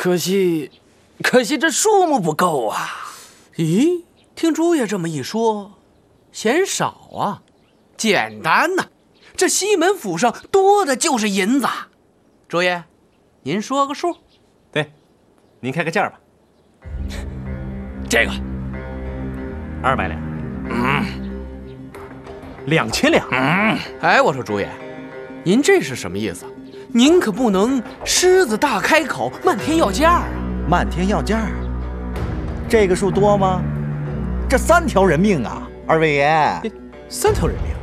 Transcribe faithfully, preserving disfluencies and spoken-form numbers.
可惜，可惜这数目不够啊。 咦，听朱爷这么一说，嫌少啊？简单呐，这西门府上多的就是银子。朱爷，您说个数。 对，您开个价吧。 这个二百两。 嗯。 两千两。 嗯。 哎，我说朱爷，您这是什么意思？您可不能狮子大开口，漫天要价啊！ 漫天要价，这个数多吗？这三条人命啊，二位爷。 三条人命。